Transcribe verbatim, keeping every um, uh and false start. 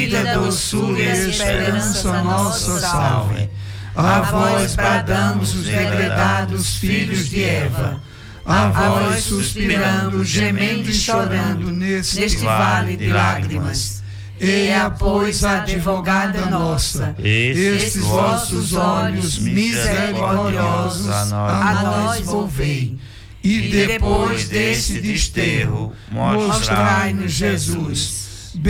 vida, doçura e esperança nossa salve. A vós bradamos os degredados filhos de Eva, a vós suspirando, gemendo e chorando neste vale de lágrimas. Eia, pois, advogada nossa, estes vossos olhos misericordiosos a nós volvei, e depois desse desterro mostrai-nos Jesus,